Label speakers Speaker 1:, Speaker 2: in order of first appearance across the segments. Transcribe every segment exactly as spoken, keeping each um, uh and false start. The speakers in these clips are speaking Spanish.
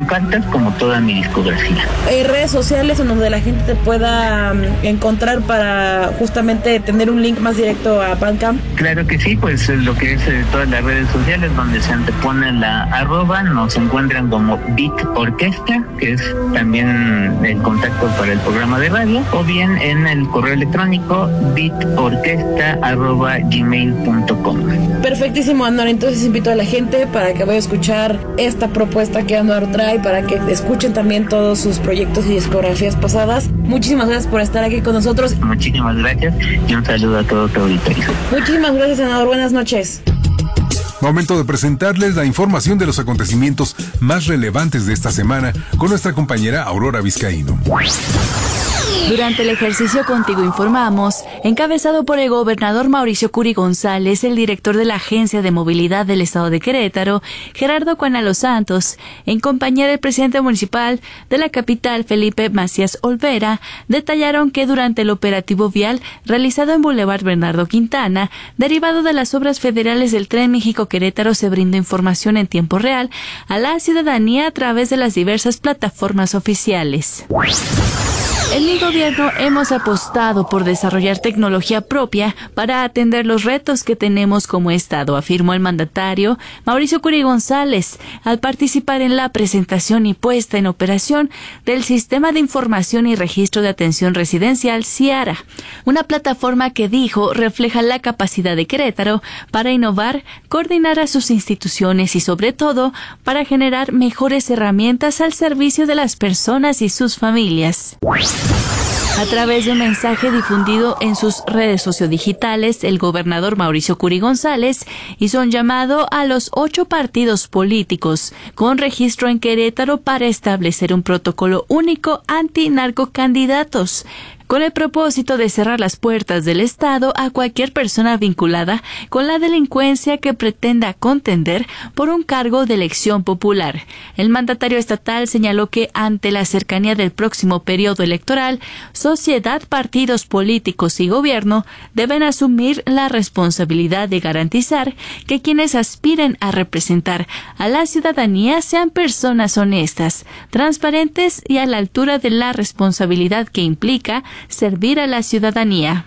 Speaker 1: cartas como toda mi discografía.
Speaker 2: ¿Hay redes sociales en donde la gente te pueda um, encontrar para justamente tener un link más directo a Bandcamp?
Speaker 1: Claro que sí, pues lo que es eh, todas las redes sociales donde se antepone la arroba, nos encuentran como Beat Orquesta, que es también el contacto para el programa de radio, o bien en el correo electrónico beatorquesta arroba gmail punto com.
Speaker 2: Perfectísimo, Anuar. Entonces invito a la gente para que vaya a escuchar esta propuesta que Anuar trae, para que escuchen también todos sus proyectos y discografías pasadas. Muchísimas gracias por estar aquí con nosotros.
Speaker 1: Muchísimas gracias y un saludo a todo tu auditorio.
Speaker 2: Muchísimas gracias, Anuar. Buenas noches.
Speaker 3: Momento de presentarles la información de los acontecimientos más relevantes de esta semana con nuestra compañera Aurora Vizcaíno.
Speaker 4: Durante el ejercicio Contigo Informamos, encabezado por el gobernador Mauricio Curi González, el director de la Agencia de Movilidad del Estado de Querétaro, Gerardo Cuana Los Santos, en compañía del presidente municipal de la capital, Felipe Macías Olvera, detallaron que durante el operativo vial realizado en Boulevard Bernardo Quintana, derivado de las obras federales del Tren México-Querétaro, se brindó información en tiempo real a la ciudadanía a través de las diversas plataformas oficiales. En mi gobierno hemos apostado por desarrollar tecnología propia para atender los retos que tenemos como Estado, afirmó el mandatario Mauricio Curi González al participar en la presentación y puesta en operación del Sistema de Información y Registro de Atención Residencial CIARA, una plataforma que dijo refleja la capacidad de Querétaro para innovar, coordinar a sus instituciones y sobre todo para generar mejores herramientas al servicio de las personas y sus familias. A través de un mensaje difundido en sus redes sociodigitales, el gobernador Mauricio Curi González hizo un llamado a los ocho partidos políticos con registro en Querétaro para establecer un protocolo único anti-narcocandidatos, con el propósito de cerrar las puertas del Estado a cualquier persona vinculada con la delincuencia que pretenda contender por un cargo de elección popular. El mandatario estatal señaló que ante la cercanía del próximo periodo electoral, sociedad, partidos políticos y gobierno deben asumir la responsabilidad de garantizar que quienes aspiren a representar a la ciudadanía sean personas honestas, transparentes y a la altura de la responsabilidad que implica servir a la ciudadanía.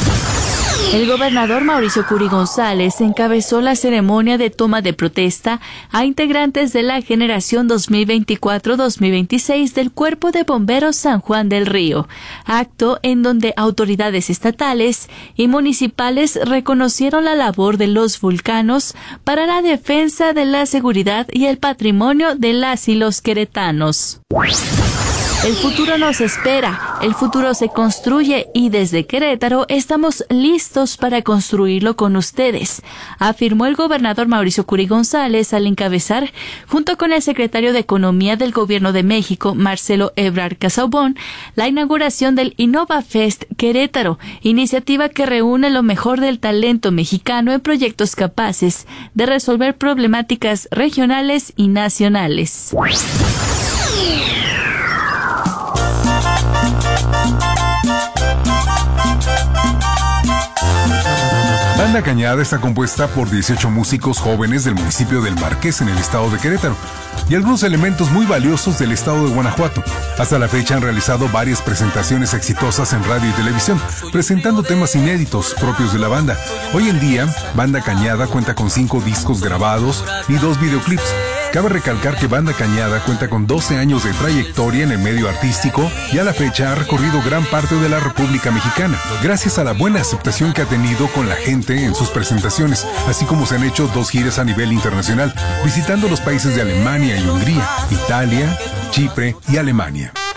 Speaker 4: El gobernador Mauricio Curi González encabezó la ceremonia de toma de protesta a integrantes de la generación dos mil veinticuatro dos mil veintiséis del Cuerpo de Bomberos San Juan del Río, acto en donde autoridades estatales y municipales reconocieron la labor de los vulcanos para la defensa de la seguridad y el patrimonio de las y los queretanos. El futuro nos espera, el futuro se construye y desde Querétaro estamos listos para construirlo con ustedes, afirmó el gobernador Mauricio Curi González al encabezar, junto con el secretario de Economía del Gobierno de México, Marcelo Ebrard Casaubon, la inauguración del Innova Fest Querétaro, iniciativa que reúne lo mejor del talento mexicano en proyectos capaces de resolver problemáticas regionales y nacionales.
Speaker 3: Banda Cañada está compuesta por dieciocho músicos jóvenes del municipio del Marqués en el estado de Querétaro y algunos elementos muy valiosos del estado de Guanajuato. Hasta la fecha han realizado varias presentaciones exitosas en radio y televisión, presentando temas inéditos propios de la banda. Hoy en día, Banda Cañada cuenta con cinco discos grabados y dos videoclips. Cabe recalcar que Banda Cañada cuenta con doce años de trayectoria en el medio artístico y a la fecha ha recorrido gran parte de la República Mexicana, gracias a la buena aceptación que ha tenido con la gente en sus presentaciones, así como se han hecho dos giras a nivel internacional, visitando los países de Alemania y Hungría, Italia, Chipre y Alemania.